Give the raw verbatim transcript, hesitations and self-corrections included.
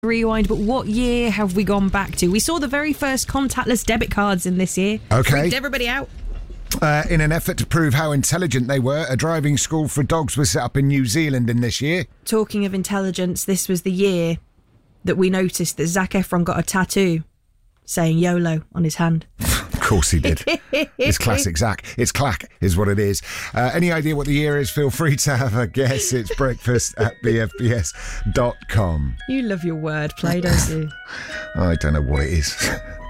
Rewind, but what year have we gone back to? We saw the very first contactless debit cards in this year. Okay. Freaked everybody out. Uh, in an effort to prove how intelligent they were, a driving school for dogs was set up in New Zealand in this year. Talking of intelligence, this was the year that we noticed that Zac Efron got a tattoo saying YOLO on his hand. Of course he did. It's classic Zac. It's clack is what it is. Uh, any idea what the year is? Feel free to have a guess. It's breakfast at b f b s dot com. You love your wordplay, don't you? I don't know what it is.